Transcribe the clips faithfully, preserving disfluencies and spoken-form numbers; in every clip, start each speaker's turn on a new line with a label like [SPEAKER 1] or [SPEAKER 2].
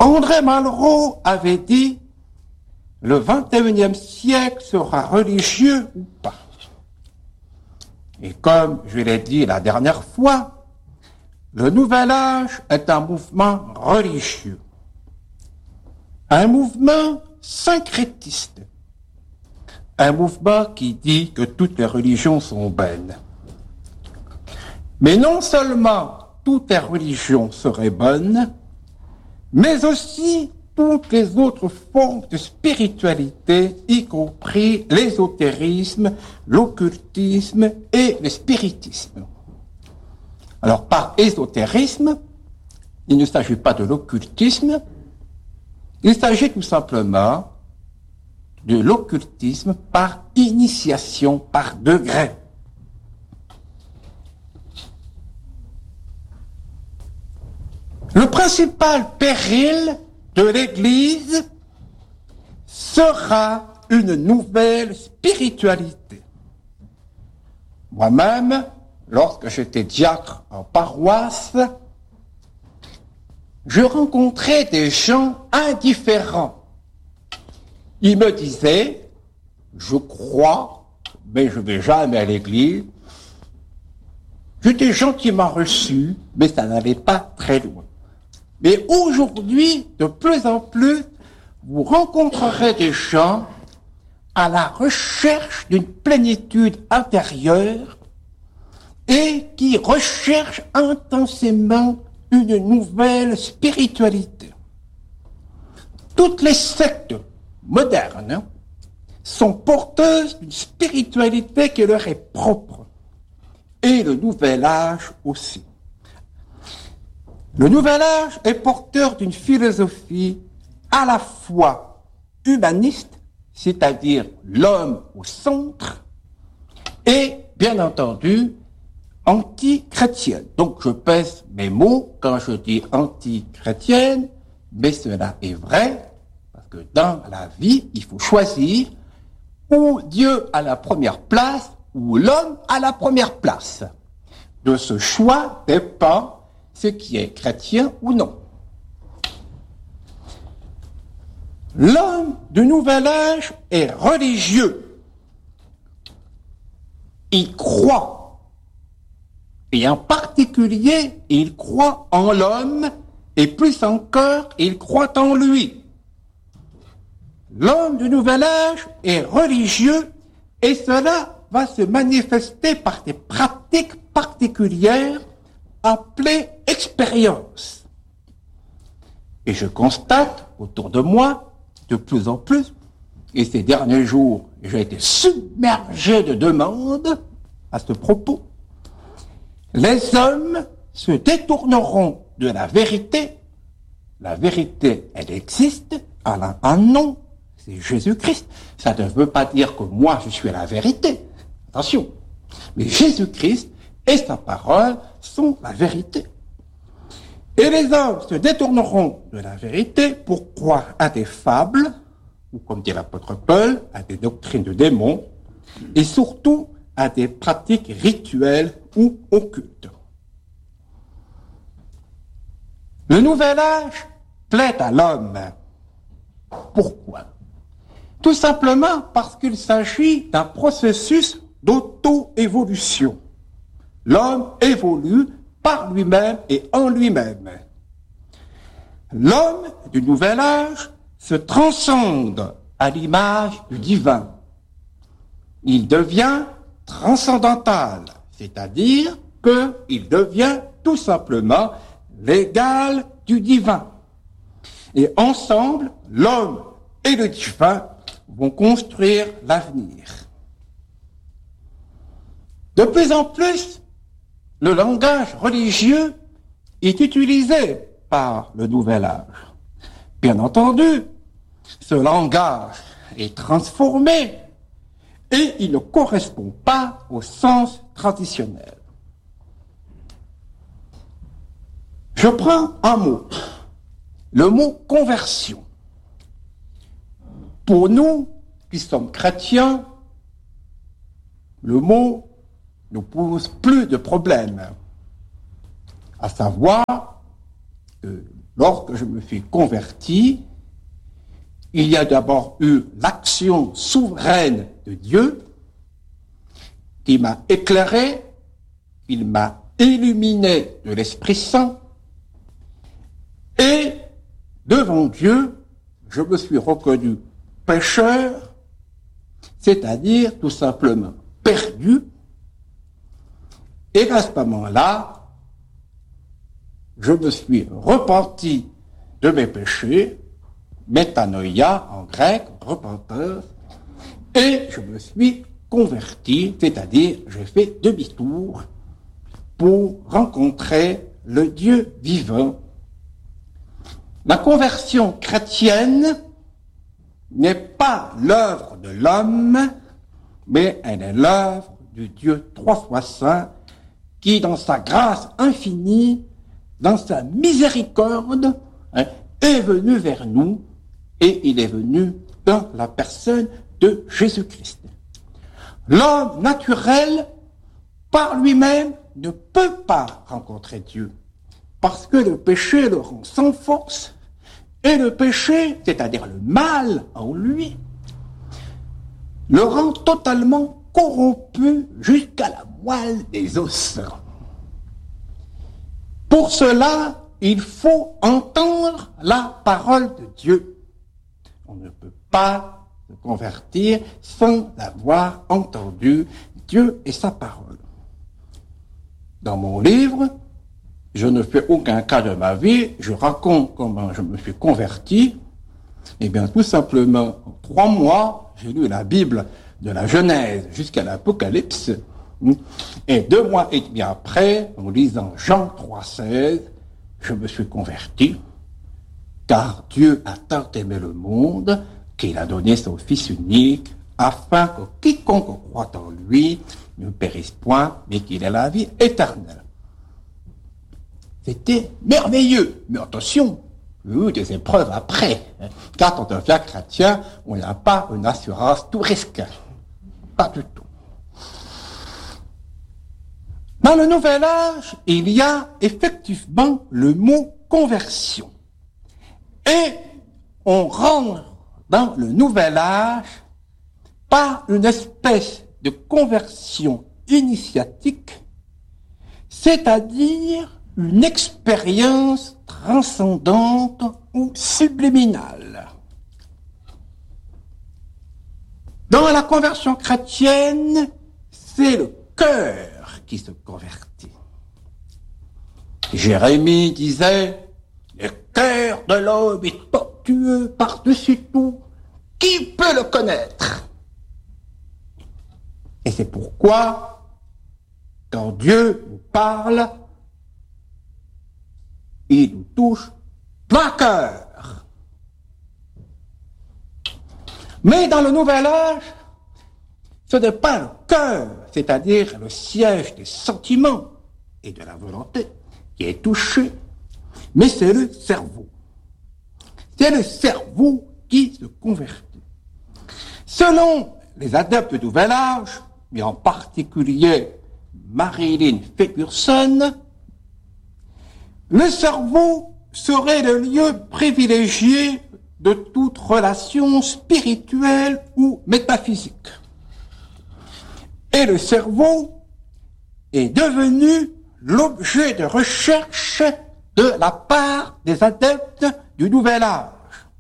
[SPEAKER 1] André Malraux avait dit « Le vingt et unième siècle sera religieux ou pas ?» Et comme je l'ai dit la dernière fois, le Nouvel Âge est un mouvement religieux, un mouvement syncrétiste, un mouvement qui dit que toutes les religions sont bonnes. Mais non seulement toutes les religions seraient bonnes, mais aussi toutes les autres formes de spiritualité, y compris l'ésotérisme, l'occultisme et le spiritisme. Alors, par ésotérisme, il ne s'agit pas de l'occultisme, il s'agit tout simplement de l'occultisme par initiation, par degré. Le principal péril de l'Église sera une nouvelle spiritualité. Moi-même, lorsque j'étais diacre en paroisse, je rencontrais des gens indifférents. Ils me disaient, je crois, mais je ne vais jamais à l'église. J'étais gentiment reçu, mais ça n'allait pas très loin. Mais aujourd'hui, de plus en plus, vous rencontrerez des gens à la recherche d'une plénitude intérieure et qui recherchent intensément une nouvelle spiritualité. Toutes les sectes modernes sont porteuses d'une spiritualité qui leur est propre, et le Nouvel Âge aussi. Le Nouvel Âge est porteur d'une philosophie à la fois humaniste, c'est-à-dire l'homme au centre, et bien entendu anti-chrétienne. Donc je pèse mes mots quand je dis anti-chrétienne, mais cela est vrai, parce que dans la vie, il faut choisir ou Dieu à la première place, ou l'homme à la première place. De ce choix dépend ce qui est chrétien ou non. L'homme du Nouvel Âge est religieux. Il croit. Et en particulier, il croit en l'homme, et plus encore, il croit en lui. L'homme du Nouvel Âge est religieux, et cela va se manifester par des pratiques particulières appelées expériences. Et je constate autour de moi, de plus en plus, et ces derniers jours, j'ai été submergé de demandes à ce propos, les hommes se détourneront de la vérité. La vérité, elle existe, elle a un nom, c'est Jésus-Christ. Ça ne veut pas dire que moi, je suis la vérité. Attention. Mais Jésus-Christ et sa parole sont la vérité. Et les hommes se détourneront de la vérité pour croire à des fables, ou comme dit l'apôtre Paul, à des doctrines de démons, et surtout à des pratiques rituelles ou occultes. Le Nouvel Âge plaît à l'homme. Pourquoi? Tout simplement parce qu'il s'agit d'un processus d'auto-évolution. L'homme évolue par lui-même et en lui-même. L'homme du Nouvel Âge se transcende à l'image du divin. Il devient transcendantal, c'est-à-dire qu'il devient tout simplement l'égal du divin. Et ensemble, l'homme et le divin vont construire l'avenir. De plus en plus, le langage religieux est utilisé par le Nouvel Âge. Bien entendu, ce langage est transformé et il ne correspond pas au sens traditionnel. Je prends un mot, le mot conversion. Pour nous qui sommes chrétiens, le mot ne pose plus de problème, à savoir que lorsque je me suis converti, il y a d'abord eu l'action souveraine de Dieu qui m'a éclairé, il m'a illuminé de l'Esprit Saint, et devant Dieu, je me suis reconnu pécheur, c'est-à-dire tout simplement perdu, et à ce moment-là, je me suis repenti de mes péchés, métanoïa en grec, repentance, et je me suis converti, c'est-à-dire j'ai fait demi-tour pour rencontrer le Dieu vivant. La conversion chrétienne n'est pas l'œuvre de l'homme, mais elle est l'œuvre du Dieu trois fois saint, qui, dans sa grâce infinie, dans sa miséricorde, hein, est venu vers nous, et il est venu dans la personne de Jésus-Christ. L'homme naturel, par lui-même, ne peut pas rencontrer Dieu, parce que le péché le rend sans force, et le péché, c'est-à-dire le mal en lui, le rend totalement corrompu jusqu'à la moelle des os. Pour cela, il faut entendre la parole de Dieu. On ne peut pas se convertir sans avoir entendu Dieu et sa parole. Dans mon livre, je ne fais aucun cas de ma vie, je raconte comment je me suis converti. Eh bien, tout simplement, en trois mois, j'ai lu la Bible de la Genèse jusqu'à l'Apocalypse. Et deux mois et demi après, en lisant Jean trois seize, je me suis converti, car Dieu a tant aimé le monde qu'il a donné son Fils unique, afin que quiconque croit en lui ne périsse point, mais qu'il ait la vie éternelle. C'était merveilleux, mais attention, il y a eu des épreuves après. Quand on devient chrétien, on n'a pas une assurance tout risque. Pas du tout. Dans le Nouvel Âge, il y a effectivement le mot conversion. Et on rentre dans le Nouvel Âge par une espèce de conversion initiatique, c'est-à-dire une expérience transcendante ou subliminale. Dans la conversion chrétienne, c'est le cœur qui se convertit. Jérémie disait, le cœur de l'homme est tortueux par-dessus tout, qui peut le connaître? Et c'est pourquoi, quand Dieu nous parle, il nous touche plein cœur. Mais dans le Nouvel Âge, ce n'est pas le cœur, c'est-à-dire le siège des sentiments et de la volonté, qui est touché, mais c'est le cerveau. C'est le cerveau qui se convertit. Selon les adeptes du Nouvel Âge, et en particulier Marilyn Ferguson, le cerveau serait le lieu privilégié de toute relation spirituelle ou métaphysique. Et le cerveau est devenu l'objet de recherche de la part des adeptes du Nouvel Âge.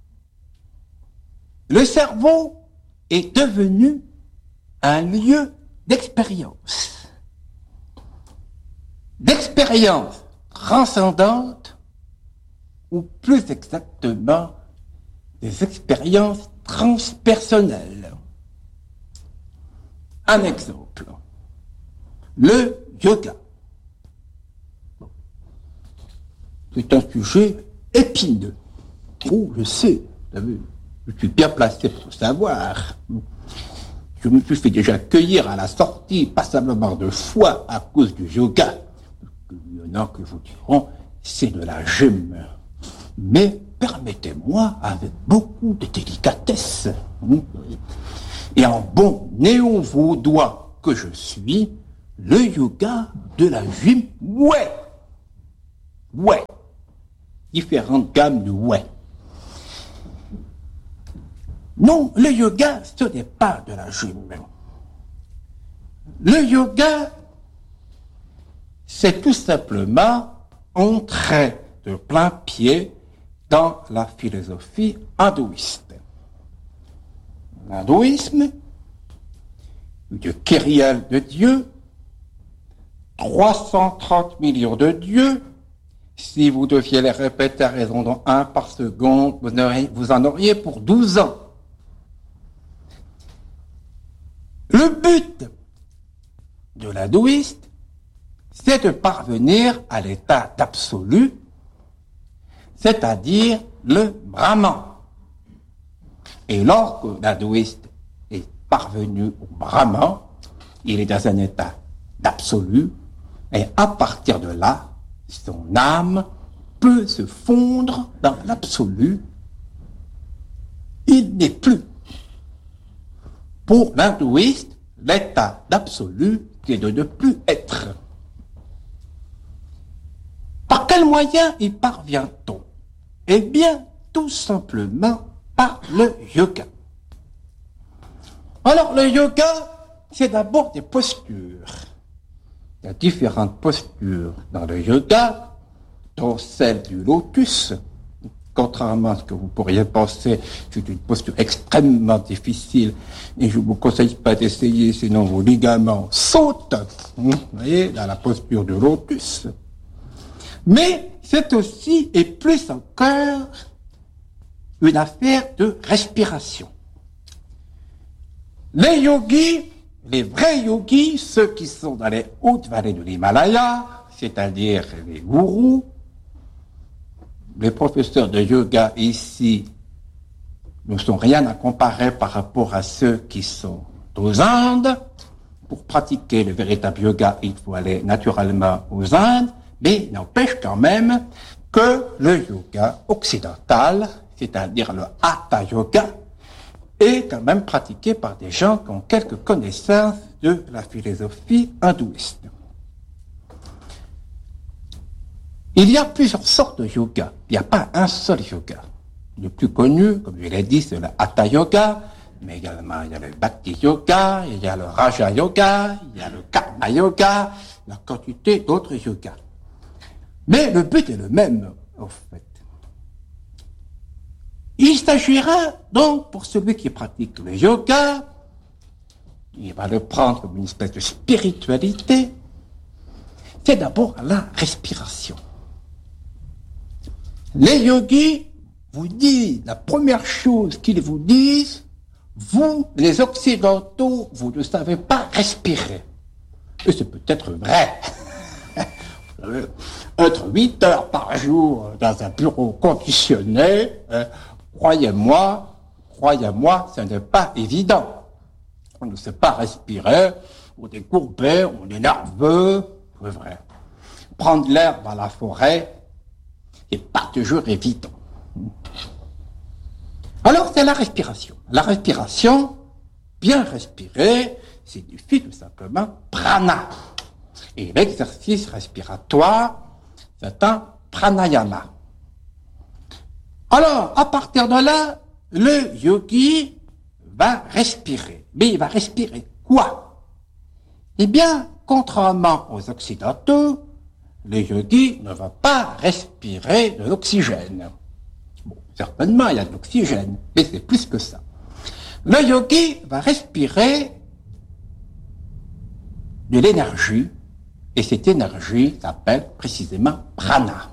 [SPEAKER 1] Le cerveau est devenu un lieu d'expérience. D'expérience transcendante, ou plus exactement, des expériences transpersonnelles. Un exemple, le yoga. C'est un sujet épineux. Oh, je sais, vous savez, je suis bien placé pour savoir. Je me suis fait déjà cueillir à la sortie, passablement de fois à cause du yoga. Il y en a que vous diront, c'est de la gym. Mais permettez-moi, avec beaucoup de délicatesse, et en bon néo-vaudois que je suis, le yoga de la gym, ouais, ouais. différentes gammes de ouais. Non, le yoga, ce n'est pas de la gym. Le yoga, c'est tout simplement entrer de plein pied dans la philosophie hindouiste. L'hindouisme, le kyrielle de Dieu, trois cent trente millions de dieux. Si vous deviez les répéter à raison de un par seconde, vous, auriez, vous en auriez pour douze ans. Le but de l'hindouiste, c'est de parvenir à l'état d'absolu, c'est-à-dire le Brahman. Et lorsque l'hindouiste est parvenu au Brahman, il est dans un état d'absolu, et à partir de là, son âme peut se fondre dans l'absolu. Il n'est plus, pour l'hindouiste, l'état d'absolu qui est de ne plus être. Par quel moyen y parvient-on? Eh bien, tout simplement par le yoga. Alors, le yoga, c'est d'abord des postures. Il y a différentes postures dans le yoga, dont celle du lotus. Contrairement à ce que vous pourriez penser, c'est une posture extrêmement difficile et je ne vous conseille pas d'essayer, sinon vos ligaments sautent, vous voyez, dans la posture du lotus. Mais c'est aussi, et plus encore, une affaire de respiration. Les yogis, les vrais yogis, ceux qui sont dans les hautes vallées de l'Himalaya, c'est-à-dire les gourous, les professeurs de yoga ici ne sont rien à comparer par rapport à ceux qui sont aux Indes. Pour pratiquer le véritable yoga, il faut aller naturellement aux Indes, mais il n'empêche quand même que le yoga occidental, c'est-à-dire le Hatha Yoga, est quand même pratiqué par des gens qui ont quelques connaissances de la philosophie hindouiste. Il y a plusieurs sortes de yoga. Il n'y a pas un seul yoga. Le plus connu, comme je l'ai dit, c'est le Hatha Yoga, mais également il y a le Bhakti Yoga, il y a le Raja Yoga, il y a le Karma Yoga, la quantité d'autres yogas. Mais le but est le même, en fait. Il s'agira donc, pour celui qui pratique le yoga, il va le prendre comme une espèce de spiritualité, c'est d'abord la respiration. Les yogis vous disent, la première chose qu'ils vous disent, vous, les occidentaux, vous ne savez pas respirer. Et c'est peut-être vrai. Vous savez, être huit heures par jour dans un bureau conditionné, hein, croyez-moi, croyez-moi, ce n'est pas évident. On ne sait pas respirer, on est courbé, on est nerveux, c'est vrai. Prendre l'air dans la forêt n'est pas toujours évident. Alors, c'est la respiration. La respiration, bien respirer, signifie tout simplement prana. Et l'exercice respiratoire, c'est un pranayama. Alors, à partir de là, le yogi va respirer. Mais il va respirer quoi? Eh bien, contrairement aux occidentaux, le yogi ne va pas respirer de l'oxygène. Bon, certainement, il y a de l'oxygène, mais c'est plus que ça. Le yogi va respirer de l'énergie, et cette énergie s'appelle précisément prana.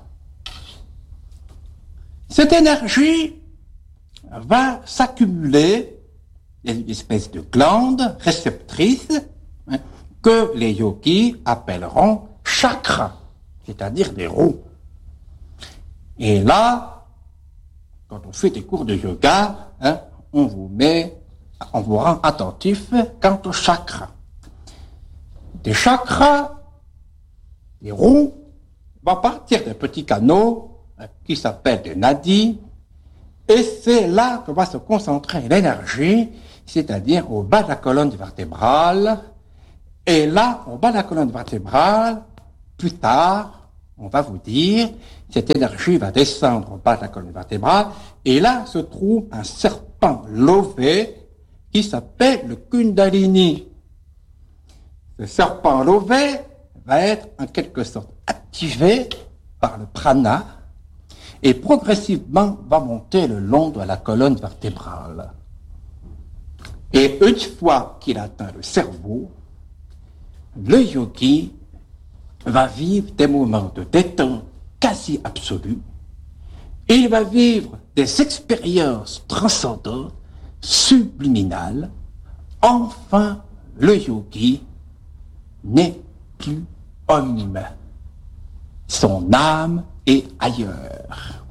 [SPEAKER 1] Cette énergie va s'accumuler dans une espèce de glande réceptrice, hein, que les yogis appelleront chakras, c'est-à-dire des roues. Et là, quand on fait des cours de yoga, hein, on vous met, on vous rend attentif quant aux chakras. Des chakras, des roues, vont partir des petits canaux hein, qui s'appellent des nadis, et c'est là que va se concentrer l'énergie, c'est-à-dire au bas de la colonne vertébrale. Et là, au bas de la colonne vertébrale, plus tard, on va vous dire, cette énergie va descendre en bas de la colonne vertébrale, et là se trouve un serpent lové qui s'appelle le Kundalini. Ce serpent lové va être en quelque sorte activé par le prana et progressivement va monter le long de la colonne vertébrale. Et une fois qu'il atteint le cerveau, le yogi va vivre des moments de détente quasi absolue, et il va vivre des expériences transcendantes, subliminales. Enfin, le yogi n'est plus homme. Son âme est ailleurs.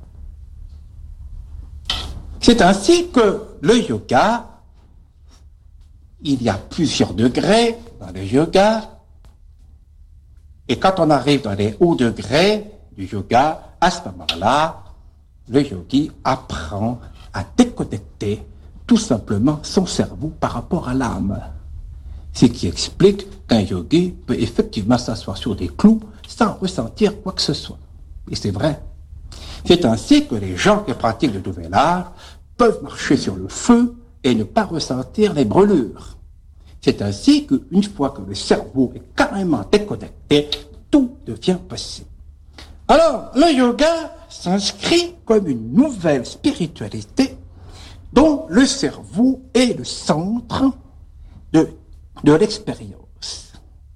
[SPEAKER 1] C'est ainsi que le yoga, il y a plusieurs degrés dans le yoga, et quand on arrive dans les hauts degrés du yoga, à ce moment-là, le yogi apprend à déconnecter tout simplement son cerveau par rapport à l'âme. Ce qui explique qu'un yogi peut effectivement s'asseoir sur des clous sans ressentir quoi que ce soit. Et c'est vrai. C'est ainsi que les gens qui pratiquent le nouvel art peuvent marcher sur le feu et ne pas ressentir les brûlures. C'est ainsi qu'une fois que le cerveau est carrément déconnecté, tout devient possible. Alors, le yoga s'inscrit comme une nouvelle spiritualité dont le cerveau est le centre de, de l'expérience.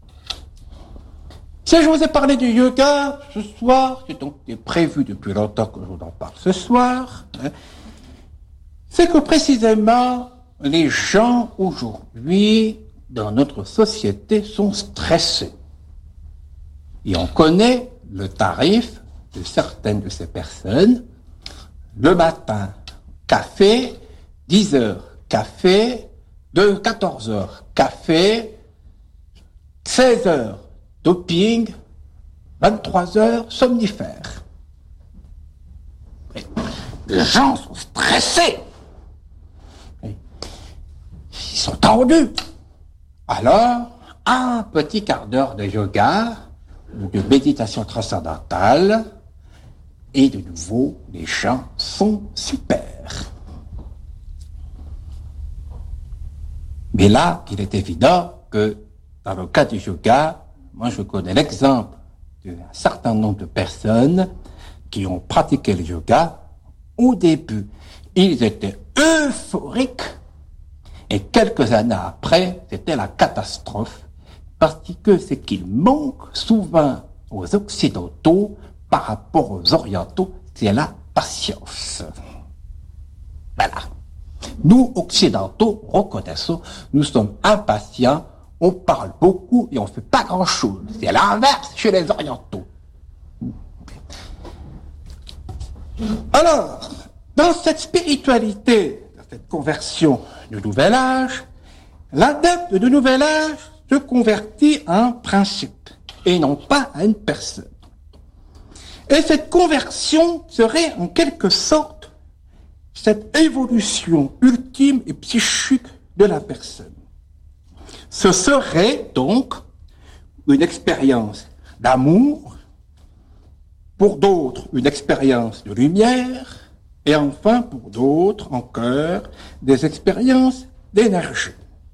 [SPEAKER 1] Si je vous ai parlé du yoga ce soir, c'est donc prévu depuis longtemps que je vous en parle ce soir, hein, c'est que précisément les gens aujourd'hui dans notre société sont stressés. Et on connaît le tarif de certaines de ces personnes. Le matin, café, dix heures, café, de quatorze heures, café, seize heures, doping, vingt-trois heures, somnifère. Les gens sont stressés. Ils sont tendus. Alors, un petit quart d'heure de yoga, ou de méditation transcendantale, et de nouveau, les gens sont super. Mais là, il est évident que, dans le cas du yoga, moi je connais l'exemple d'un certain nombre de personnes qui ont pratiqué le yoga. Au début, ils étaient euphoriques, et quelques années après, c'était la catastrophe, parce que ce qu'il manque souvent aux Occidentaux par rapport aux Orientaux, c'est la patience. Voilà. Nous, Occidentaux, reconnaissons, nous sommes impatients, on parle beaucoup et on ne fait pas grand-chose. C'est l'inverse chez les Orientaux. Alors, dans cette spiritualité, dans cette conversion du nouvel âge, l'adepte du nouvel âge se convertit à un principe et non pas à une personne. Et cette conversion serait en quelque sorte cette évolution ultime et psychique de la personne. Ce serait donc une expérience d'amour, pour d'autres une expérience de lumière, et enfin pour d'autres encore des expériences d'énergie.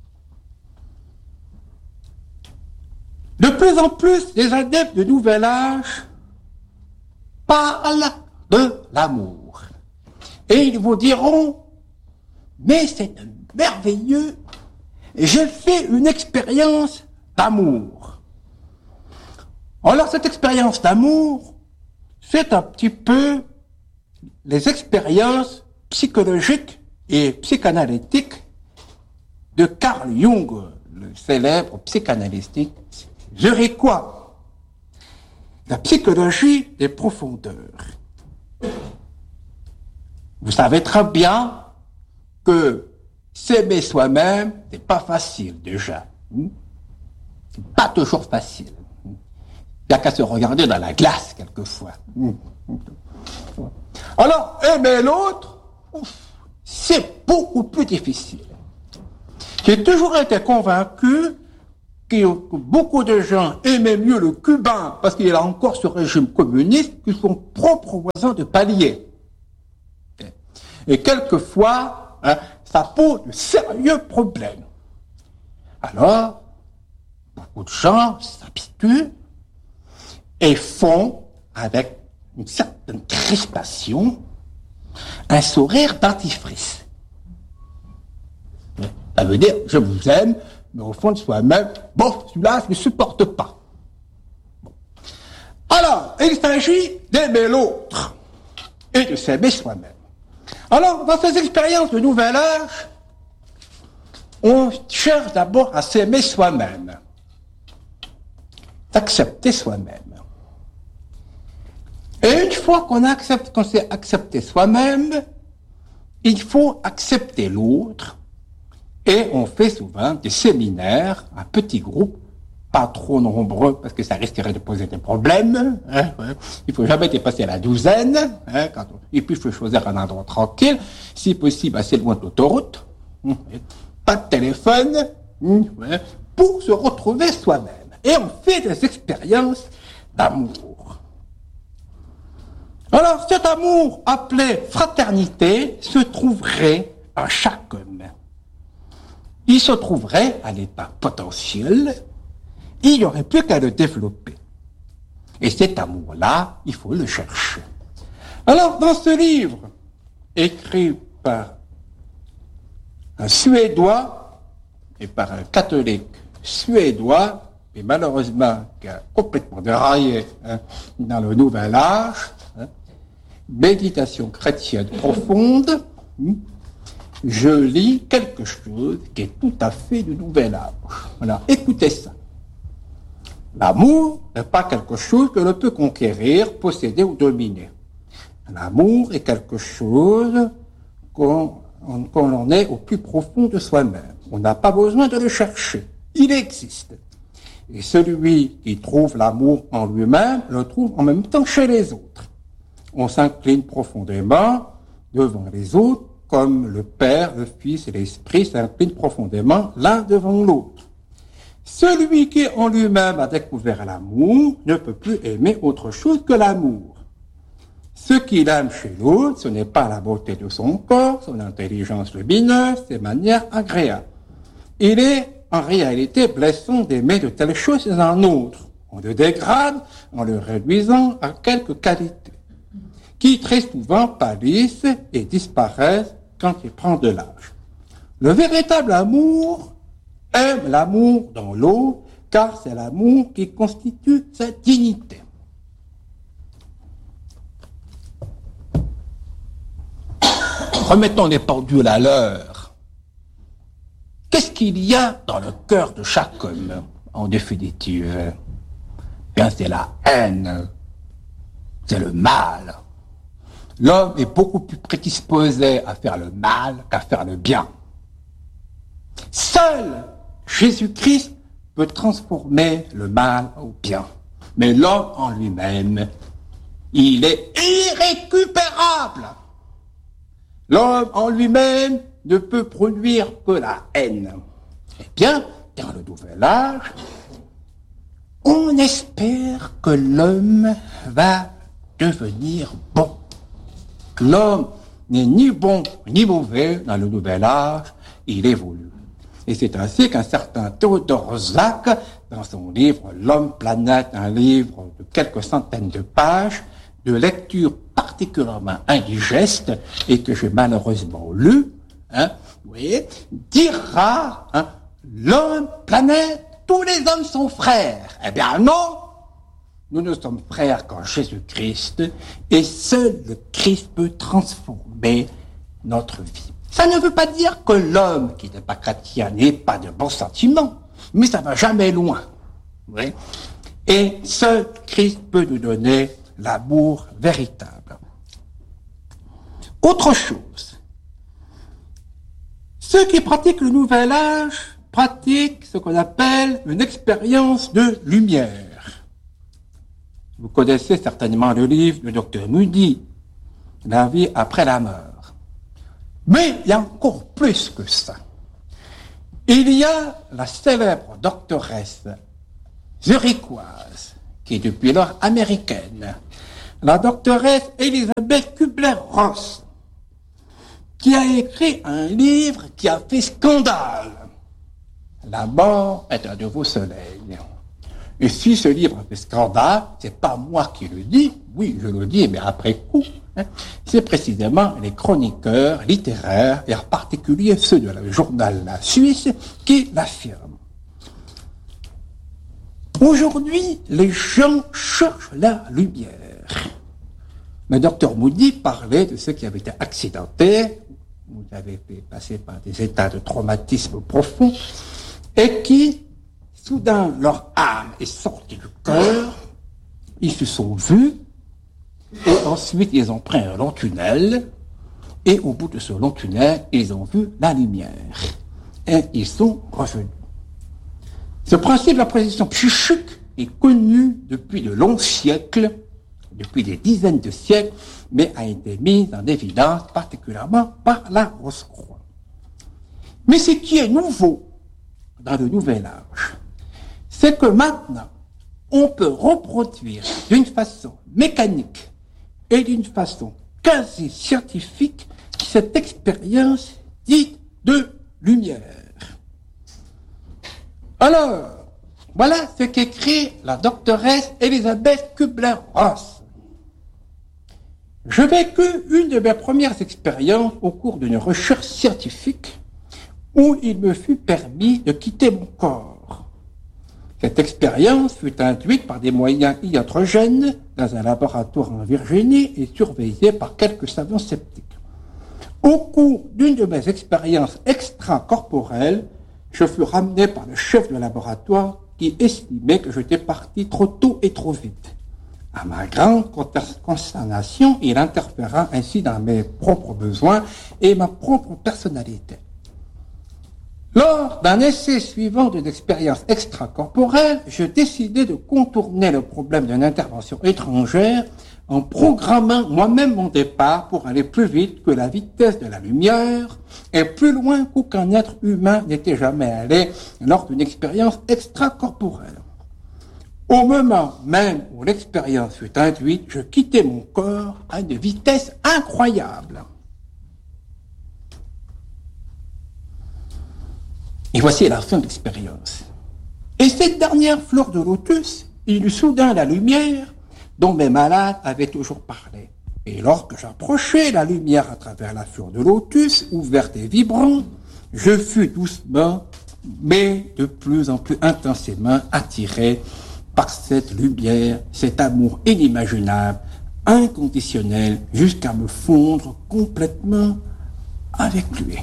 [SPEAKER 1] De plus en plus, les adeptes de nouvel âge parlent de l'amour. Et ils vous diront, mais c'est merveilleux, j'ai fait une expérience d'amour. Alors cette expérience d'amour, c'est un petit peu les expériences psychologiques et psychanalytiques de Carl Jung, le célèbre psychanalyste zurichois. La psychologie des profondeurs. Vous savez très bien que s'aimer soi-même, c'est pas facile déjà. C'est pas toujours facile. Il n'y a qu'à se regarder dans la glace quelquefois. Alors, aimer l'autre, c'est beaucoup plus difficile. J'ai toujours été convaincu que beaucoup de gens aimaient mieux le cubain parce qu'il a encore ce régime communiste que son propre voisin de palier. Et quelquefois, hein, ça pose de sérieux problèmes. Alors, beaucoup de gens s'habituent et font, avec une certaine crispation, un sourire dentifrice. Ça veut dire, je vous aime, mais au fond de soi-même, bon, celui-là, je ne supporte pas. Bon. Alors, il s'agit d'aimer l'autre et de s'aimer soi-même. Alors, dans ces expériences de nouvel âge, on cherche d'abord à s'aimer soi-même, d'accepter soi-même. Et une fois qu'on accepte, qu'on s'est accepté soi-même, il faut accepter l'autre. Et on fait souvent des séminaires, un petit groupe, pas trop nombreux, parce que ça risquerait de poser des problèmes. Hein, ouais. Il ne faut jamais dépasser la douzaine. Hein, quand on... Et puis, il faut choisir un endroit tranquille. Si possible, assez loin de l'autoroute. Hein, pas de téléphone. Hein, ouais, pour se retrouver soi-même. Et on fait des expériences d'amour. Alors, cet amour appelé fraternité se trouverait en chaque homme. Il se trouverait à l'état potentiel, il n'y aurait plus qu'à le développer. Et cet amour-là, il faut le chercher. Alors, dans ce livre, écrit par un Suédois et par un catholique suédois, et malheureusement qui a complètement déraillé hein, dans le nouvel âge, hein, méditation chrétienne profonde, hein, je lis quelque chose qui est tout à fait du nouvel âge. Voilà, écoutez ça. L'amour n'est pas quelque chose que l'on peut conquérir, posséder ou dominer. L'amour est quelque chose qu'on, qu'on en est au plus profond de soi-même. On n'a pas besoin de le chercher. Il existe. Et celui qui trouve l'amour en lui-même, le trouve en même temps chez les autres. On s'incline profondément devant les autres, comme le Père, le Fils et l'Esprit s'inclinent profondément l'un devant l'autre. Celui qui en lui-même a découvert l'amour ne peut plus aimer autre chose que l'amour. Ce qu'il aime chez l'autre, ce n'est pas la beauté de son corps, son intelligence lumineuse, ses manières agréables. Il est en réalité blessant d'aimer de telles choses chez un autre. On le dégrade en le réduisant à quelques qualités, qui très souvent pâlissent et disparaissent quand il prend de l'âge. Le véritable amour aime l'amour dans l'autre, car c'est l'amour qui constitue sa dignité. Remettons les pendules à l'heure. Qu'est-ce qu'il y a dans le cœur de chaque homme, en définitive? Bien, c'est la haine, c'est le mal. L'homme est beaucoup plus prédisposé à faire le mal qu'à faire le bien. Seul Jésus-Christ peut transformer le mal au bien. Mais l'homme en lui-même, il est irrécupérable. L'homme en lui-même ne peut produire que la haine. Eh bien, dans le nouvel âge, on espère que l'homme va devenir bon. L'homme n'est ni bon ni mauvais dans le nouvel âge, il évolue. Et c'est ainsi qu'un certain Théodore Zack, dans son livre « L'homme-planète », un livre de quelques centaines de pages, de lecture particulièrement indigeste, et que j'ai malheureusement lu, hein, vous voyez, dira, hein, l'homme-planète, tous les hommes sont frères. Eh bien non! Nous ne sommes frères qu'en Jésus-Christ, et seul le Christ peut transformer notre vie. Ça ne veut pas dire que l'homme qui n'est pas chrétien n'ait pas de bons sentiments, mais ça va jamais loin. Oui. Et seul Christ peut nous donner l'amour véritable. Autre chose, ceux qui pratiquent le nouvel âge pratiquent ce qu'on appelle une expérience de lumière. Vous connaissez certainement le livre du docteur Moody, La vie après la mort. Mais il y a encore plus que ça. Il y a la célèbre doctoresse zurichoise, qui est depuis lors américaine, la doctoresse Elisabeth Kubler-Ross, qui a écrit un livre qui a fait scandale. La mort est un nouveau soleil. Et si ce livre fait scandale, c'est pas moi qui le dis, oui, je le dis, mais après coup, hein, c'est précisément les chroniqueurs littéraires, et en particulier ceux de le journal La Suisse, qui l'affirment. Aujourd'hui, les gens cherchent la lumière. Le docteur Moody parlait de ceux qui avaient été accidentés, ou qui avaient été passés par des états de traumatisme profond, et qui, soudain, leur âme est sortie du cœur, ils se sont vus, et ensuite ils ont pris un long tunnel, et au bout de ce long tunnel, ils ont vu la lumière, et ils sont revenus. Ce principe de la précision psychique est connu depuis de longs siècles, depuis des dizaines de siècles, mais a été mis en évidence particulièrement par la Rose-Croix. Mais ce qui est nouveau dans le Nouvel Âge, c'est que maintenant, on peut reproduire d'une façon mécanique et d'une façon quasi scientifique cette expérience dite de lumière. Alors, voilà ce qu'écrit la doctoresse Elisabeth Kubler-Ross. J'ai vécu une de mes premières expériences au cours d'une recherche scientifique où il me fut permis de quitter mon corps. Cette expérience fut induite par des moyens iatrogènes dans un laboratoire en Virginie et surveillée par quelques savants sceptiques. Au cours d'une de mes expériences extracorporelles, je fus ramené par le chef de laboratoire qui estimait que j'étais parti trop tôt et trop vite. À ma grande consternation, il interféra ainsi dans mes propres besoins et ma propre personnalité. Lors d'un essai suivant d'une expérience extracorporelle, je décidai de contourner le problème d'une intervention étrangère en programmant moi-même mon départ pour aller plus vite que la vitesse de la lumière et plus loin qu'aucun être humain n'était jamais allé lors d'une expérience extracorporelle. Au moment même où l'expérience fut induite, je quittais mon corps à une vitesse incroyable. Et voici la fin de l'expérience. Et cette dernière fleur de lotus, il eut soudain la lumière dont mes malades avaient toujours parlé. Et lorsque j'approchai la lumière à travers la fleur de lotus, ouverte et vibrante, je fus doucement, mais de plus en plus intensément attiré par cette lumière, cet amour inimaginable, inconditionnel, jusqu'à me fondre complètement avec lui.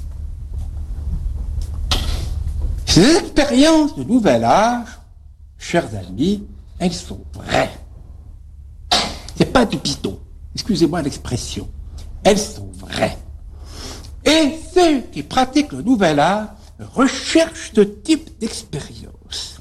[SPEAKER 1] Ces expériences de nouvel âge, chers amis, elles sont vraies. C'est pas du bidon, excusez-moi l'expression. Elles sont vraies. Et ceux qui pratiquent le nouvel âge recherchent ce type d'expérience.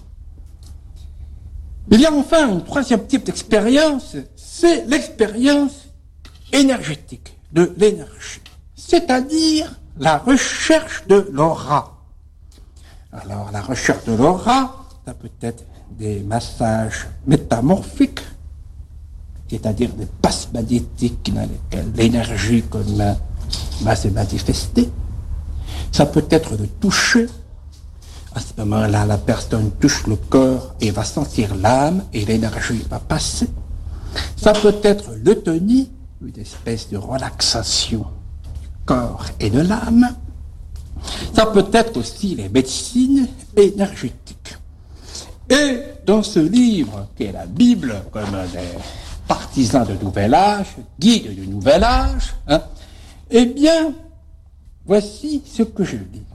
[SPEAKER 1] Il y a enfin un troisième type d'expérience, c'est l'expérience énergétique, de l'énergie. C'est-à-dire la recherche de l'aura. Alors, la recherche de l'aura, ça peut être des massages métamorphiques, c'est-à-dire des passes magnétiques dans lesquelles l'énergie comme va se manifester. Ça peut être le toucher. À ce moment-là, la personne touche le corps et va sentir l'âme et l'énergie va passer. Ça peut être l'eutonie, une espèce de relaxation du corps et de l'âme. Ça peut être aussi les médecines énergétiques. Et dans ce livre, qui est la Bible, comme des partisans de Nouvel Âge, guide du Nouvel Âge, hein, eh bien, voici ce que je lis.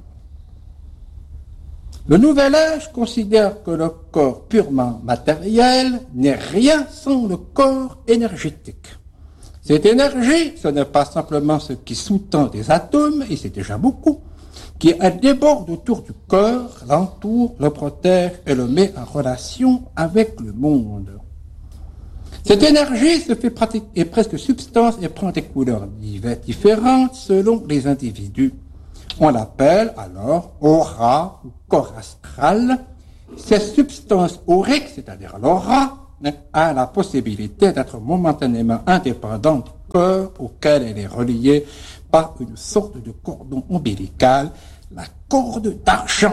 [SPEAKER 1] Le Nouvel Âge considère que le corps purement matériel n'est rien sans le corps énergétique. Cette énergie, ce n'est pas simplement ce qui sous-tend des atomes, et c'est déjà beaucoup, qui elle déborde autour du corps, l'entoure, le protège et le met en relation avec le monde. Cette énergie se fait pratique, est presque substance et prend des couleurs différentes selon les individus. On l'appelle alors aura ou corps astral. Cette substance aurique, c'est-à-dire l'aura, a la possibilité d'être momentanément indépendante du corps auquel elle est reliée par une sorte de cordon ombilical, la corde d'argent.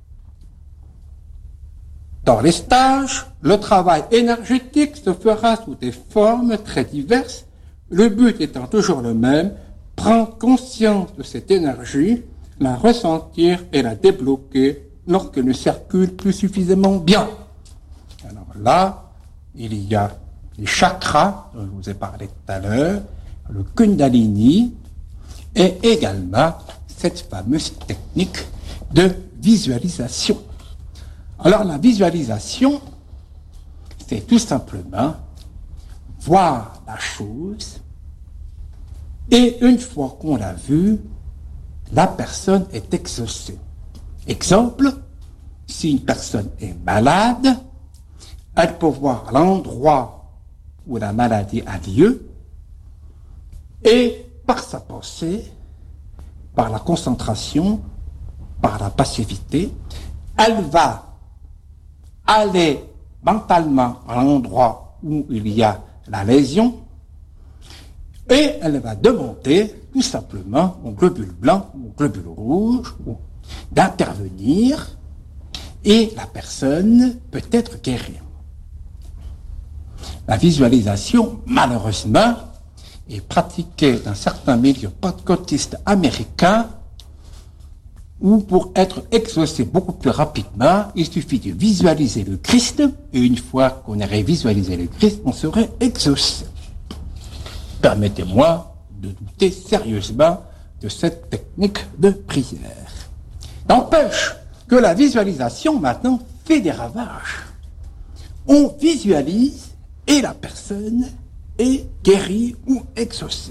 [SPEAKER 1] Dans les stages, le travail énergétique se fera sous des formes très diverses, le but étant toujours le même, prendre conscience de cette énergie, la ressentir et la débloquer lorsqu'elle ne circule plus suffisamment bien. Alors là, il y a les chakras, dont je vous ai parlé tout à l'heure, le Kundalini, et également cette fameuse technique de visualisation. Alors la visualisation, c'est tout simplement voir la chose, et une fois qu'on l'a vue, la personne est exaucée. Exemple, si une personne est malade, elle peut voir l'endroit où la maladie a lieu, et par sa pensée, par la concentration, par la passivité, elle va aller mentalement à l'endroit où il y a la lésion, et elle va demander tout simplement au globule blanc ou au globule rouge d'intervenir, et la personne peut être guérie. La visualisation, malheureusement, est pratiquée dans certains milieux pentecôtistes américains où, pour être exaucé beaucoup plus rapidement, il suffit de visualiser le Christ, et une fois qu'on aurait visualisé le Christ, on serait exaucé. Permettez-moi de douter sérieusement de cette technique de prière. N'empêche que la visualisation, maintenant, fait des ravages. On visualise et la personne est guérie ou exaucée.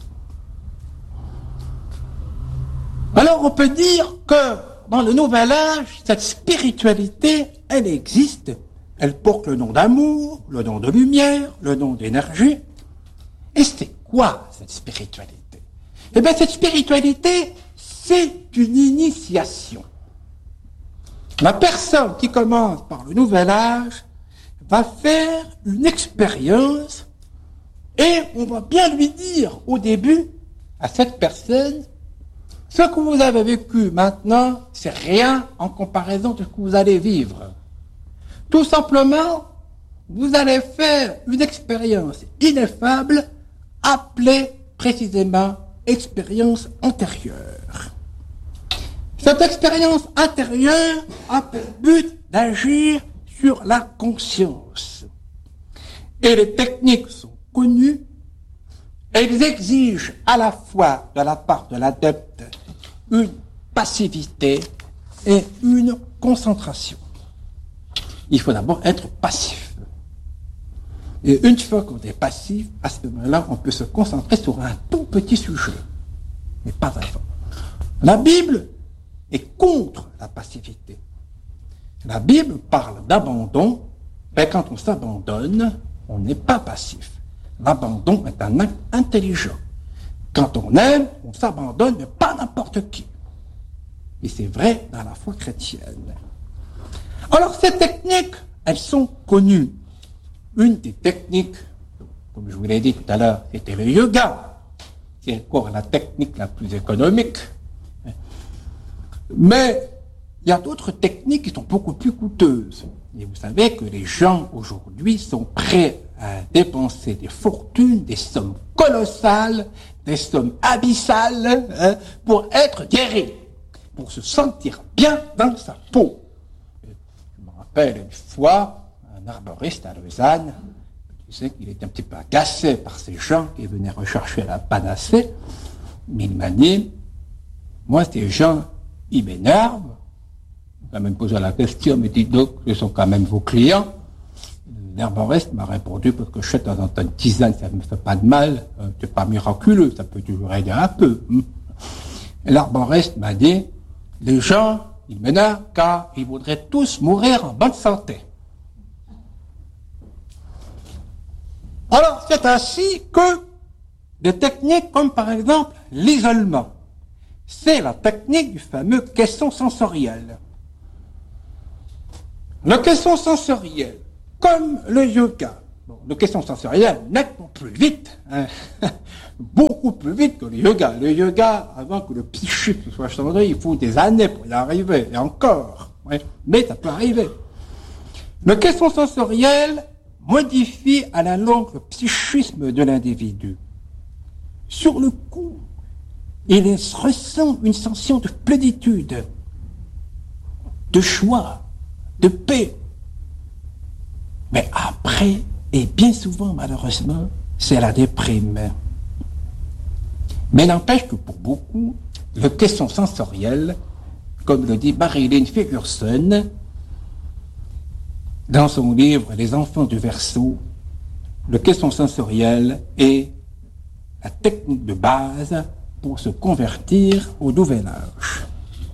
[SPEAKER 1] Alors on peut dire que dans le Nouvel Âge, cette spiritualité, elle existe. Elle porte le nom d'amour, le nom de lumière, le nom d'énergie. Et c'est quoi cette spiritualité? Eh bien cette spiritualité, c'est une initiation. La personne qui commence par le Nouvel Âge va faire une expérience, et on va bien lui dire au début à cette personne: ce que vous avez vécu maintenant, c'est rien en comparaison de ce que vous allez vivre. Tout simplement, vous allez faire une expérience ineffable appelée précisément expérience antérieure. Cette expérience intérieure a pour but d'agir sur la conscience. Et les techniques sont connues. Elles exigent à la fois de la part de l'adepte une passivité et une concentration. Il faut d'abord être passif. Et une fois qu'on est passif, à ce moment-là, on peut se concentrer sur un tout petit sujet, mais pas avant. La Bible est contre la passivité. La Bible parle d'abandon, mais quand on s'abandonne, on n'est pas passif. L'abandon est un acte intelligent. Quand on aime, on s'abandonne, mais pas n'importe qui. Et c'est vrai dans la foi chrétienne. Alors ces techniques, elles sont connues. Une des techniques, comme je vous l'ai dit tout à l'heure, c'était le yoga. C'est encore la technique la plus économique. Mais il y a d'autres techniques qui sont beaucoup plus coûteuses. Et vous savez que les gens aujourd'hui sont prêts à dépenser des fortunes, des sommes colossales, des sommes abyssales, hein, pour être guéris, pour se sentir bien dans sa peau. Je me rappelle une fois, un arboriste à Lausanne, je sais qu'il était un petit peu agacé par ces gens qui venaient rechercher la panacée, mais il m'a dit, moi ces gens, ils m'énervent. Il m'a même posé la question, mais dis donc, ce sont quand même vos clients. L'herboriste m'a répondu, parce que je sais de temps en temps une tisane, ça ne me fait pas de mal, euh, c'est pas miraculeux, ça peut toujours aider un peu. Hein. Et l'arboriste m'a dit, les gens, ils m'énervent car ils voudraient tous mourir en bonne santé. Alors, c'est ainsi que des techniques comme par exemple l'isolement, c'est la technique du fameux caisson sensoriel. Le caisson sensoriel, comme le yoga, bon, le caisson sensoriel nettement plus vite, hein, beaucoup plus vite que le yoga. Le yoga, avant que le psychisme soit changé, il faut des années pour y arriver, et encore, ouais, mais ça peut arriver. Le caisson sensoriel modifie à la longue le psychisme de l'individu. Sur le coup, il ressent une sensation de plénitude, de joie, de paix. Mais après, et bien souvent malheureusement, c'est la déprime. Mais n'empêche que pour beaucoup, le caisson sensoriel, comme le dit Marilyn Ferguson, dans son livre « Les enfants du Verseau », le caisson sensoriel est la technique de base pour se convertir au nouvel âge.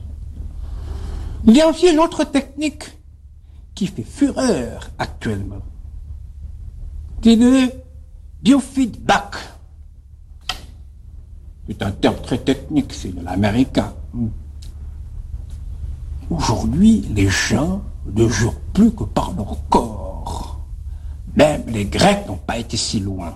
[SPEAKER 1] Il y a aussi une autre technique qui fait fureur actuellement. C'est le biofeedback. C'est un terme très technique, c'est de l'américain. Aujourd'hui, les gens ne jurent plus que par leur corps. Même les Grecs n'ont pas été si loin.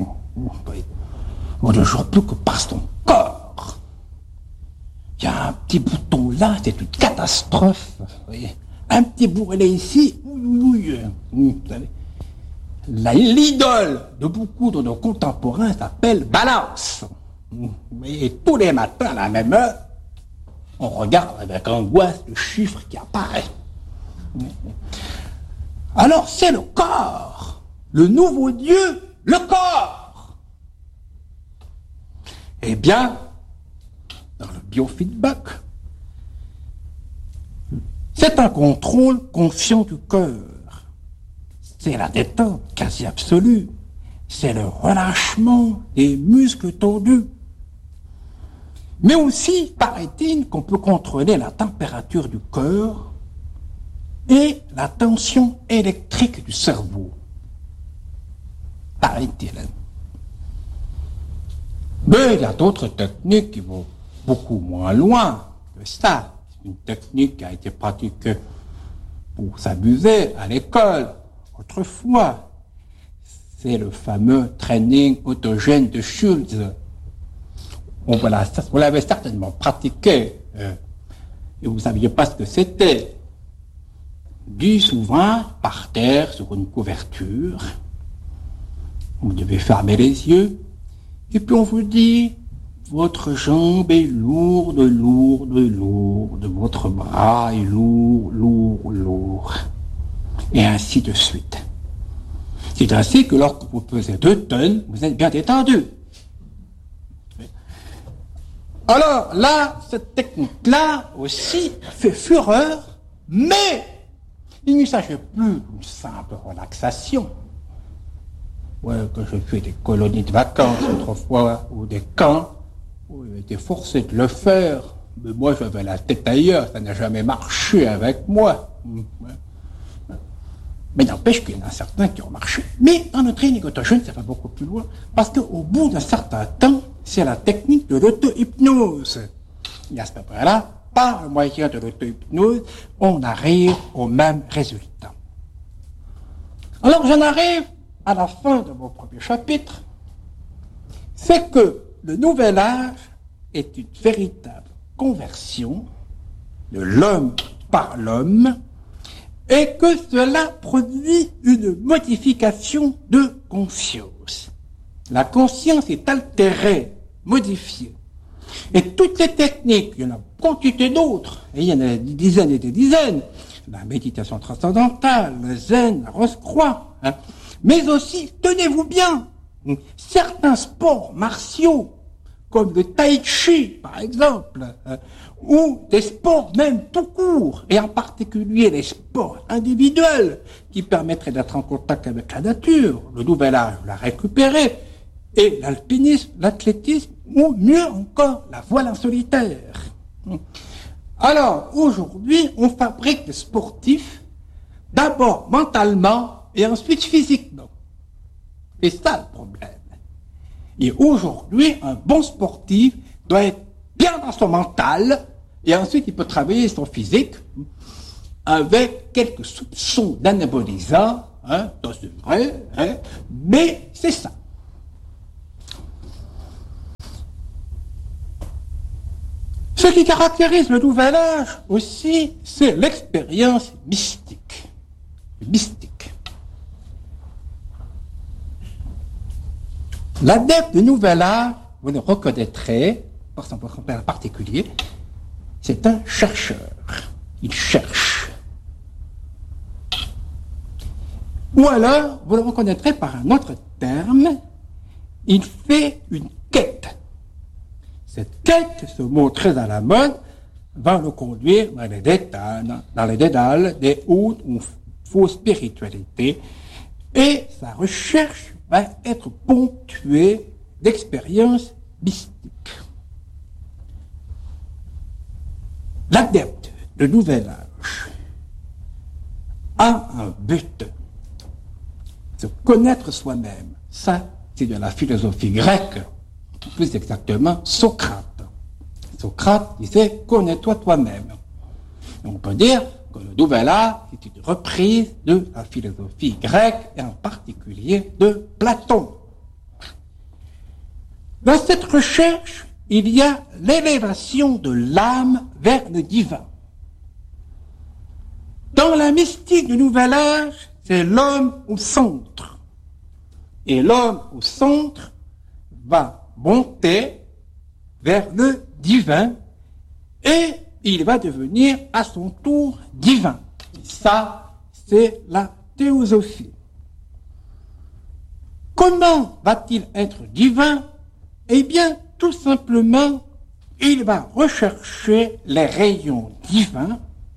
[SPEAKER 1] On ne jure plus que par son corps. Il y a un petit bouton là, c'est une catastrophe. Vous voyez, un petit bourrelet ici, ouille, ouille. Vous savez, la, l'idole de beaucoup de nos contemporains s'appelle balance. Et tous les matins, à la même heure, on regarde avec angoisse le chiffre qui apparaît. Alors c'est le corps, le nouveau Dieu, le corps. Eh bien, dans le biofeedback, c'est un contrôle conscient du cœur. C'est la détente quasi absolue. C'est le relâchement des muscles tendus. Mais aussi, paraît-il, qu'on peut contrôler la température du cœur et la tension électrique du cerveau. Paraît-il. Mais il y a d'autres techniques qui vont beaucoup moins loin que ça. C'est une technique qui a été pratiquée pour s'amuser à l'école autrefois. C'est le fameux training autogène de Schultz. On vous l'avez certainement pratiqué euh, et vous ne saviez pas ce que c'était. Dit souvent par terre sur une couverture. Vous devez fermer les yeux et puis on vous dit votre jambe est lourde, lourde, lourde, votre bras est lourd, lourd, lourd, et ainsi de suite. C'est ainsi que lorsque vous pesez deux tonnes, vous êtes bien détendu. Alors là, cette technique-là aussi fait fureur, mais il ne s'agit plus d'une simple relaxation. Ouais, que je fais des colonies de vacances autrefois, ou des camps, où il était forcé de le faire, mais moi j'avais la tête ailleurs, ça n'a jamais marché avec moi. Mais n'empêche qu'il y en a certains qui ont marché. Mais dans le training autogène, ça va beaucoup plus loin, parce qu'au bout d'un certain temps, c'est la technique de l'auto-hypnose. Et à ce moment-là, par le moyen de l'auto-hypnose, on arrive au même résultat. Alors j'en arrive à la fin de mon premier chapitre, c'est que le nouvel âge est une véritable conversion de l'homme par l'homme, et que cela produit une modification de conscience. La conscience est altérée, modifiée. Et toutes les techniques, il y en a quantité d'autres, et il y en a des dizaines et des dizaines, la méditation transcendantale, le zen, la rose-croix, hein, mais aussi, tenez-vous bien, certains sports martiaux, comme le tai chi, par exemple, hein, ou des sports même tout court, et en particulier les sports individuels, qui permettraient d'être en contact avec la nature, le nouvel âge l'a récupéré, et l'alpinisme, l'athlétisme, ou mieux encore, la voile en solitaire. Alors, aujourd'hui, on fabrique des sportifs, d'abord mentalement, et ensuite physiquement. C'est ça le problème. Et aujourd'hui, un bon sportif doit être bien bien dans son mental, et ensuite il peut travailler son physique avec quelques soupçons d'anabolisants, hein, ça c'est vrai, hein, mais c'est ça. Ce qui caractérise le nouvel âge aussi, c'est l'expérience mystique. Mystique. L'adepte du nouvel âge, vous le reconnaîtrez, par son compère particulier, c'est un chercheur. Il cherche. Ou alors, vous le reconnaîtrez par un autre terme, il fait une quête. Cette quête, ce mot très à la mode, va le conduire dans les détails, dans les dédales des hautes ou fausses spiritualités, et sa recherche va être ponctuée d'expériences mystiques. L'adepte de nouvel âge a un but, se connaître soi-même. Ça, c'est de la philosophie grecque, plus exactement Socrate. Socrate disait « connais-toi toi-même ». On peut dire que le nouvel âge est une reprise de la philosophie grecque et en particulier de Platon. Dans cette recherche, il y a l'élévation de l'âme vers le divin. Dans la mystique du nouvel âge, c'est l'homme au centre. Et l'homme au centre va monter vers le divin et il va devenir à son tour divin. Et ça, c'est la théosophie. Comment va-t-il être divin? Eh bien, tout simplement, il va rechercher les rayons divins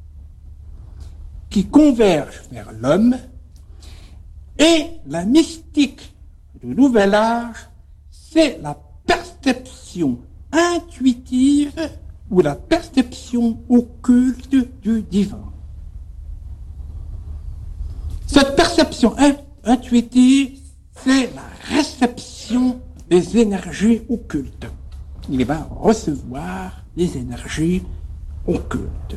[SPEAKER 1] qui convergent vers l'homme, et la mystique du nouvel âge, c'est la perception intuitive ou la perception occulte du divin. Cette perception intuitive, c'est la réception des énergies occultes. Il va recevoir des énergies occultes.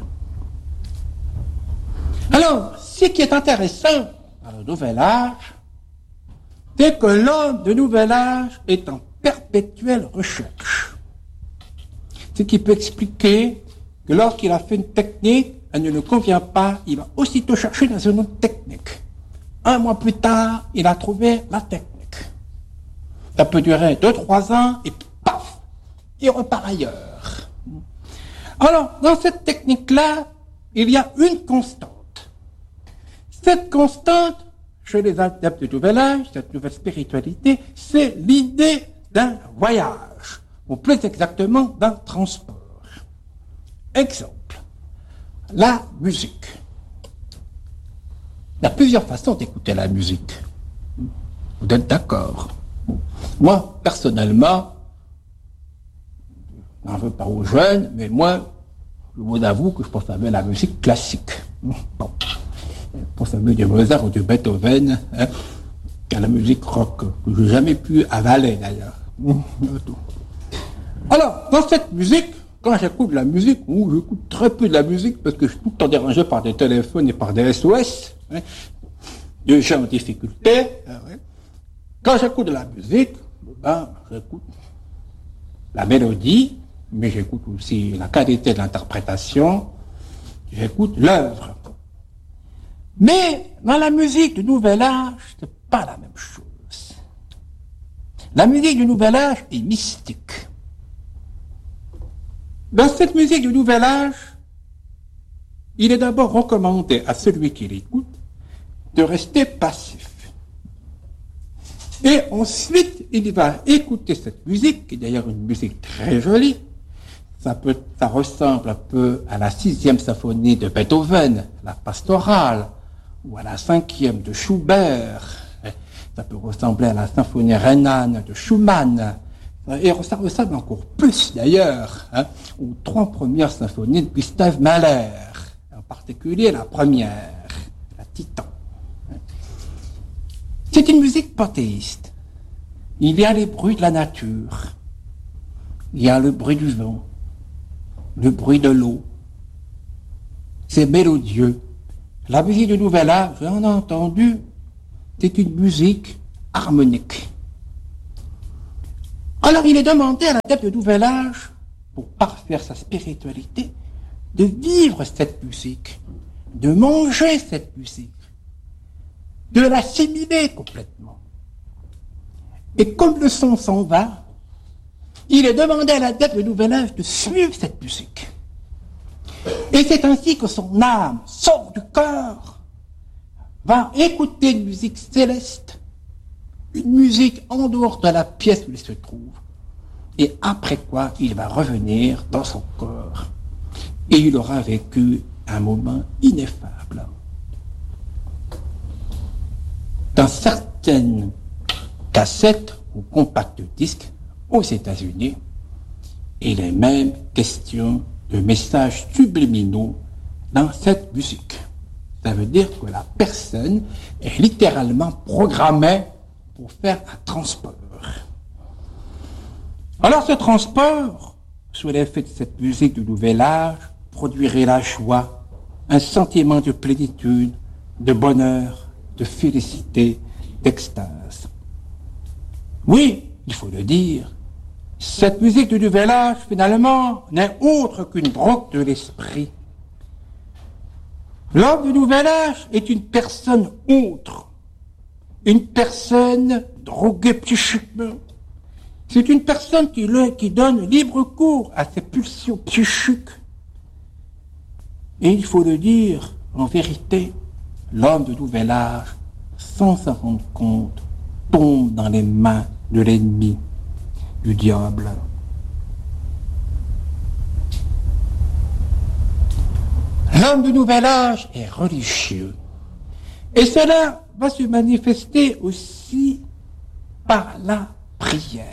[SPEAKER 1] Alors, ce qui est intéressant dans le nouvel âge, c'est que l'homme de nouvel âge est en perpétuelle recherche. Ce qui peut expliquer que lorsqu'il a fait une technique, elle ne lui convient pas, il va aussitôt chercher dans une autre technique. Un mois plus tard, il a trouvé la technique. Ça peut durer deux, trois ans, et paf, il repart ailleurs. Alors, dans cette technique-là, il y a une constante. Cette constante, chez les adeptes du nouvel âge, cette nouvelle spiritualité, c'est l'idée d'un voyage, ou plus exactement d'un transport. Exemple, la musique. Il y a plusieurs façons d'écouter la musique. Vous êtes d'accord? Moi, personnellement, je n'en veux pas aux jeunes, mais moi, je vous avoue que je préfère la musique classique. Bon. Je préfère du Mozart ou du Beethoven, hein, qu'à la musique rock, que je n'ai jamais pu avaler d'ailleurs. Alors, dans cette musique, quand j'écoute de la musique, ou j'écoute très peu de la musique parce que je suis tout le temps dérangé par des téléphones et par des S O S, hein, de gens en difficulté. Hein, ouais. Quand j'écoute de la musique, ben, j'écoute la mélodie, mais j'écoute aussi la qualité de l'interprétation, j'écoute l'œuvre. Mais dans la musique du nouvel âge, c'est pas la même chose. La musique du nouvel âge est mystique. Dans cette musique du nouvel âge, il est d'abord recommandé à celui qui l'écoute de rester passif. Et ensuite, il va écouter cette musique, qui est d'ailleurs une musique très jolie. Ça, peut, ça ressemble un peu à la sixième symphonie de Beethoven, la pastorale, ou à la cinquième de Schubert. Ça peut ressembler à la symphonie rhénane de Schumann. Et ça ressemble encore plus, d'ailleurs, hein, aux trois premières symphonies de Gustav Mahler, en particulier la première, la Titan. C'est une musique panthéiste. Il y a les bruits de la nature, il y a le bruit du vent, le bruit de l'eau. C'est mélodieux. La musique du Nouvel Âge, j'en ai entendu, c'est une musique harmonique. Alors il est demandé à l'adepte du Nouvel Âge, pour parfaire sa spiritualité, de vivre cette musique, de manger cette musique, de l'assimiler complètement. Et comme le son s'en va, il est demandé à l'adepte du Nouvel Âge de suivre cette musique. Et c'est ainsi que son âme sort du corps, va écouter une musique céleste, une musique en dehors de la pièce où il se trouve, et après quoi il va revenir dans son corps, et il aura vécu un moment ineffable. Dans certaines cassettes ou compacts disques aux États-Unis, il est même question de messages subliminaux dans cette musique. Ça veut dire que la personne est littéralement programmée pour faire un transport. Alors ce transport, sous l'effet de cette musique du Nouvel Âge, produirait la joie, un sentiment de plénitude, de bonheur, de félicité, d'extase. Oui, il faut le dire, cette musique du Nouvel Âge, finalement, n'est autre qu'une drogue de l'esprit. L'homme du Nouvel Âge est une personne autre, une personne droguée psychiquement. C'est une personne qui, le, qui donne libre cours à ses pulsions psychiques. Et il faut le dire, en vérité, l'homme du Nouvel Âge, sans s'en rendre compte, tombe dans les mains de l'ennemi, du diable. L'homme du Nouvel Âge est religieux. Et cela va se manifester aussi par la prière.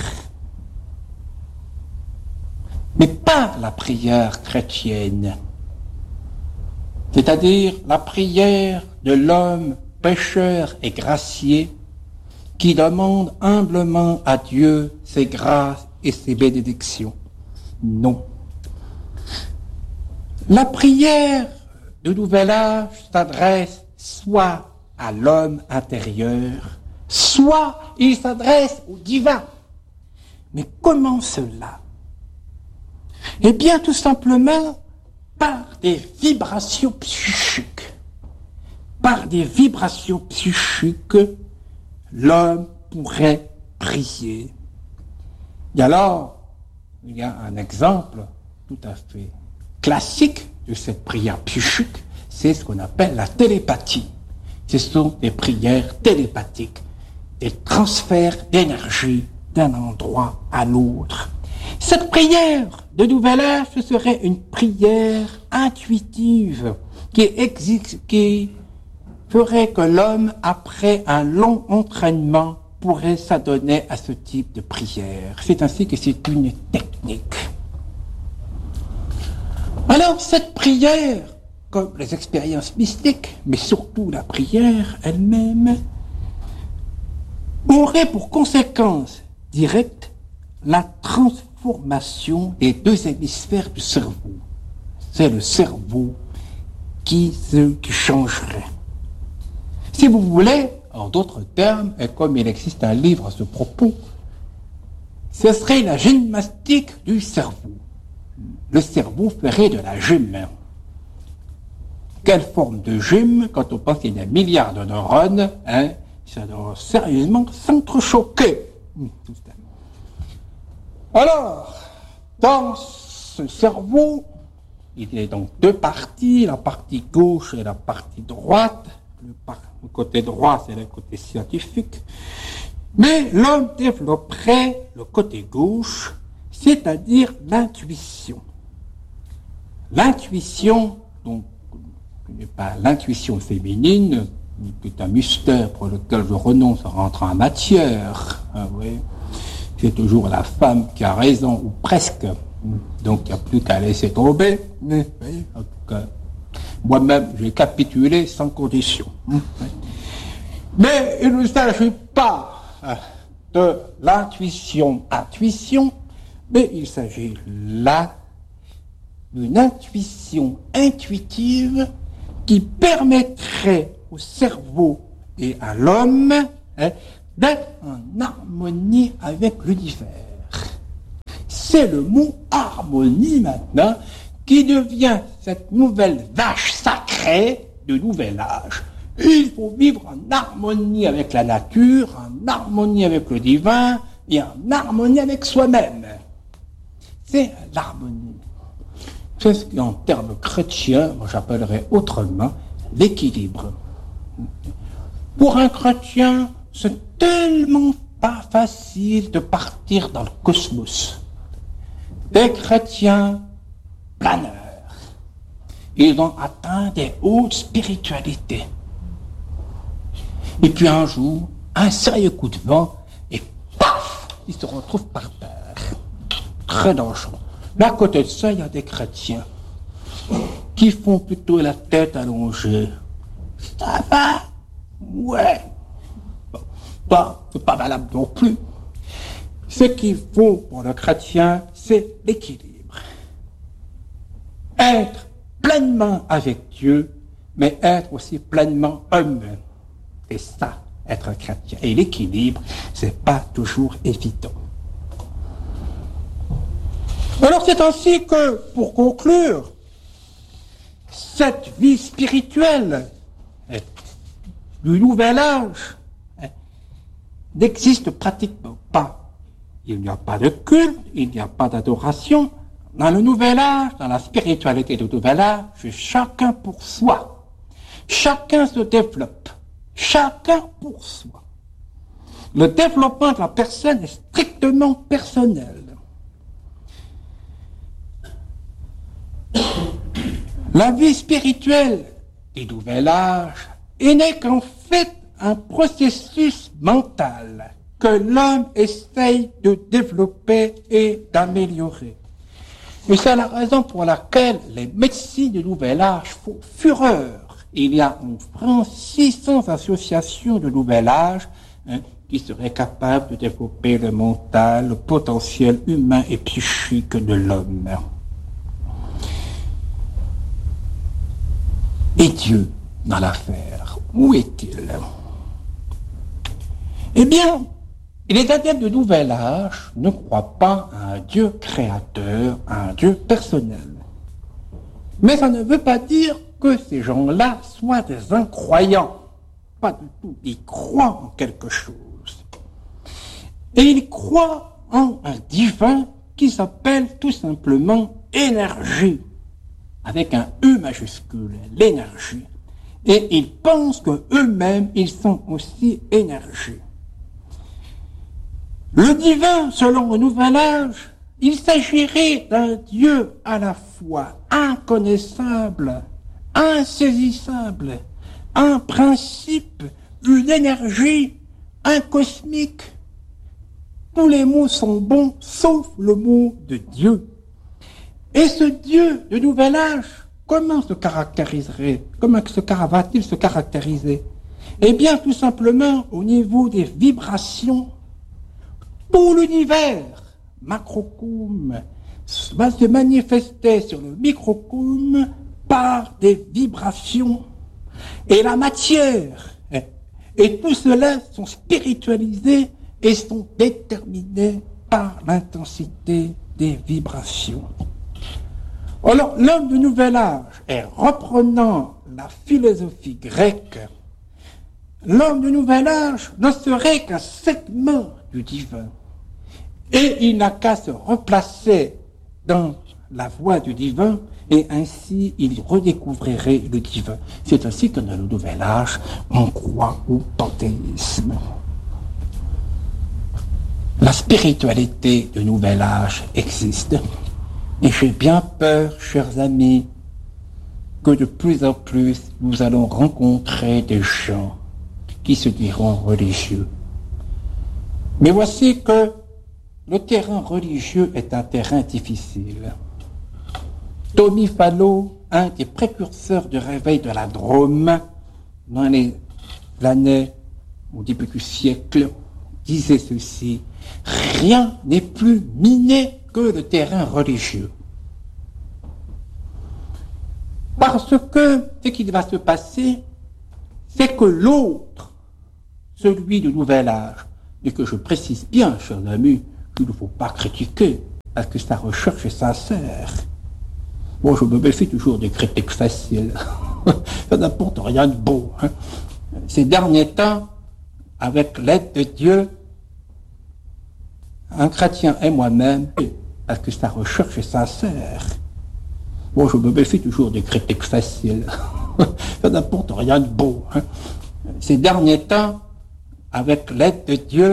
[SPEAKER 1] Mais pas la prière chrétienne, c'est-à-dire la prière de l'homme pécheur et gracié qui demande humblement à Dieu ses grâces et ses bénédictions. Non. La prière du Nouvel Âge s'adresse soit à l'homme intérieur, soit il s'adresse au divin. Mais comment cela? Eh bien, tout simplement, par des vibrations psychiques. Par des vibrations psychiques, l'homme pourrait prier. Et alors, il y a un exemple tout à fait classique de cette prière psychique, c'est ce qu'on appelle la télépathie. Ce sont des prières télépathiques, des transferts d'énergie d'un endroit à l'autre. Cette prière de Nouvel Âge, ce serait une prière intuitive qui, existe, qui ferait que l'homme, après un long entraînement, pourrait s'adonner à ce type de prière. C'est ainsi que c'est une technique. Alors, cette prière, comme les expériences mystiques, mais surtout la prière elle-même, aurait pour conséquence directe la transformation des deux hémisphères du cerveau. C'est le cerveau qui, se, qui changerait. Si vous voulez, en d'autres termes, et comme il existe un livre à ce propos, ce serait la gymnastique du cerveau. Le cerveau ferait de la gym. Quelle forme de gym? Quand on pense qu'il y a des milliards de neurones, hein, ça doit sérieusement s'entrechoquer. Alors, dans ce cerveau, il y a donc deux parties, la partie gauche et la partie droite. Le, par- le côté droit, c'est le côté scientifique. Mais l'homme développerait le côté gauche, c'est-à-dire l'intuition. L'intuition, donc, n'est pas l'intuition féminine, qui est un mystère pour lequel je renonce à rentrer en matière. Ah, oui. C'est toujours la femme qui a raison, ou presque. Donc, il n'y a plus qu'à laisser tomber. Mais, oui, en tout cas, moi-même, j'ai capitulé sans condition. Mais il ne s'agit pas de l'intuition, intuition, mais il s'agit là une intuition intuitive qui permettrait au cerveau et à l'homme hein, d'être en harmonie avec l'univers. C'est le mot harmonie maintenant qui devient cette nouvelle vache sacrée du nouvel âge. Il faut vivre en harmonie avec la nature, en harmonie avec le divin et en harmonie avec soi-même. C'est l'harmonie. C'est ce qu'en termes chrétiens, moi j'appellerais autrement l'équilibre. Pour un chrétien, c'est tellement pas facile de partir dans le cosmos. Des chrétiens planeurs, ils ont atteint des hautes spiritualités. Et puis un jour, un sérieux coup de vent, et paf, ils se retrouvent par terre. Très dangereux. Mais à côté de ça, il y a des chrétiens qui font plutôt la tête allongée. Ça va? Ouais. Bon, bah, c'est pas valable non plus. Ce qu'il faut pour le chrétien, c'est l'équilibre. Être pleinement avec Dieu, mais être aussi pleinement homme. C'est ça, être chrétien. Et l'équilibre, c'est pas toujours évident. Alors c'est ainsi que, pour conclure, cette vie spirituelle du nouvel âge n'existe pratiquement pas. Il n'y a pas de culte, il n'y a pas d'adoration. Dans le nouvel âge, dans la spiritualité du nouvel âge, c'est chacun pour soi. Chacun se développe. Chacun pour soi. Le développement de la personne est strictement personnel. La vie spirituelle du nouvel âge n'est qu'en fait un processus mental que l'homme essaye de développer et d'améliorer. Et c'est la raison pour laquelle les médecines du nouvel âge font fureur. Il y a en France six cents associations de nouvel âge hein, qui seraient capables de développer le mental, le potentiel humain et psychique de l'homme. Et Dieu dans l'affaire, où est-il? Eh bien, les adeptes du nouvel âge ne croient pas à un Dieu créateur, à un Dieu personnel. Mais ça ne veut pas dire que ces gens-là soient des incroyants. Pas du tout. Ils croient en quelque chose. Et ils croient en un divin qui s'appelle tout simplement énergie, avec un E majuscule, l'énergie. Et ils pensent que eux-mêmes, ils sont aussi énergie. Le divin, selon le nouvel âge, il s'agirait d'un Dieu à la fois inconnaissable, insaisissable, un principe, une énergie, un cosmique. Tous les mots sont bons, sauf le mot de Dieu. Et ce Dieu de nouvel âge, comment se caractériserait, comment se va-t-il se caractériser? Eh bien, tout simplement, au niveau des vibrations, tout l'univers, macrocosme, va se manifester sur le microcosme par des vibrations. Et la matière, et tout cela sont spiritualisés et sont déterminés par l'intensité des vibrations. Alors, l'homme du nouvel âge, et reprenant la philosophie grecque, l'homme du nouvel âge ne serait qu'un segment du divin. Et il n'a qu'à se replacer dans la voie du divin, et ainsi il redécouvrirait le divin. C'est ainsi que dans le nouvel âge, on croit au panthéisme. La spiritualité du nouvel âge existe. Et j'ai bien peur, chers amis, que de plus en plus nous allons rencontrer des gens qui se diront religieux. Mais voici que le terrain religieux est un terrain difficile. Tommy Fallot, un des précurseurs du réveil de la Drôme, dans les années au début du siècle, disait ceci: rien n'est plus miné que le terrain religieux. Parce que ce qui va se passer, c'est que l'autre, celui du nouvel âge, et que je précise bien, chers amis, qu'il ne faut pas critiquer, parce que sa recherche est sincère. Bon, je me méfie toujours des critiques faciles. Ça n'apporte rien de beau. Hein. Ces derniers temps, avec l'aide de Dieu, un chrétien et moi-même, parce que sa recherche est sincère. Bon, je me méfie toujours des critiques faciles. Ça n'apporte rien de beau. Hein. Ces derniers temps, avec l'aide de Dieu,